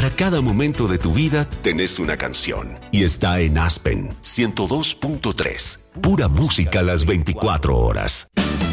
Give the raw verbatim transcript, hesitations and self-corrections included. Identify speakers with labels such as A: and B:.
A: Para cada momento de tu vida tenés una canción. Y está en Aspen ciento dos punto tres. Pura música las veinticuatro horas.